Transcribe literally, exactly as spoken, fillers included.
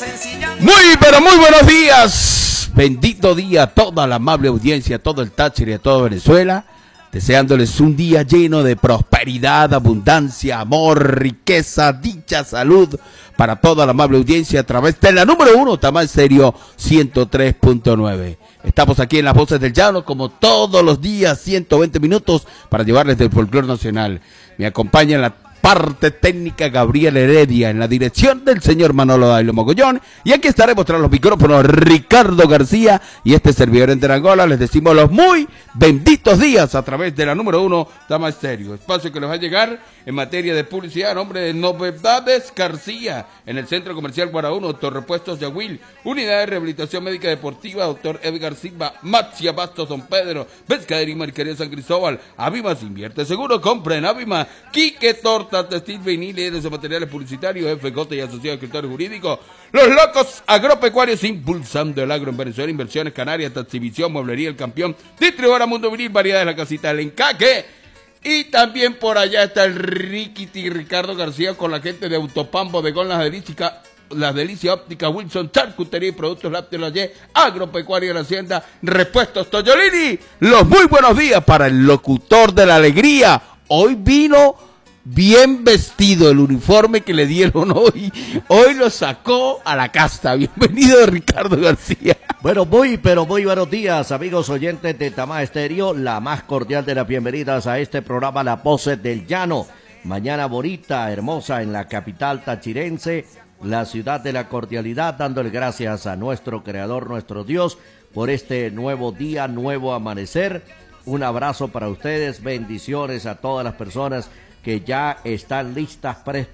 Muy, pero muy buenos días. Bendito día a toda la amable audiencia, a todo el Táchira y a toda Venezuela. Deseándoles un día lleno de prosperidad, abundancia, amor, riqueza, dicha, salud para toda la amable audiencia a través de la número uno, Tamá Estéreo ciento tres punto nueve. Estamos aquí en Las Voces del Llano como todos los días, ciento veinte minutos para llevarles del folclore nacional. Me acompaña en la parte técnica Gabriel Heredia, en la dirección del señor Manolo Dailo Mogollón, y aquí estaremos tras los micrófonos Ricardo García y este servidor en Angola. Les decimos los muy benditos días a través de la número uno Tamá Estéreo, espacio que les va a llegar en materia de publicidad a nombre de Novedades García, en el Centro Comercial Guaraúno, Autorepuestos Yahuil, Unidad de Rehabilitación Médica Deportiva, doctor Edgar Silva, Maxia Bastos, Don Pedro, Pescadería y Marquería San Cristóbal, Avimas Invierte Seguro, compra en Avima, Quique Torta, Textil, Viniles de materiales publicitarios, F J y Asociado de Escritores Jurídicos, Los Locos Agropecuarios, impulsando el agro en Venezuela, Inversiones Canarias, Taxivisión, Mueblería El Campeón, Distribuidora Mundo Vinil, Variedades de la Casita del Encaque. Y también por allá está el Riquiti Ricardo García con la gente de Autopam, Bodegón Las Delicias, Las Delicias Óptica, Wilson, Charcutería y Productos Lácteos La Y, Agropecuaria de la Hacienda, Repuestos Toyolini. Los muy buenos días para el locutor de la alegría. Hoy vino bien vestido, el uniforme que le dieron hoy, hoy lo sacó a la casta. Bienvenido Ricardo García. Bueno, muy, pero muy buenos días, amigos oyentes de Tamá Estéreo, la más cordial de las bienvenidas a este programa Las Voces del Llano. Mañana bonita, hermosa en la capital tachirense, la ciudad de la cordialidad, dándole gracias a nuestro creador, nuestro Dios, por este nuevo día, nuevo amanecer. Un abrazo para ustedes, bendiciones a todas las personas que ya están listas,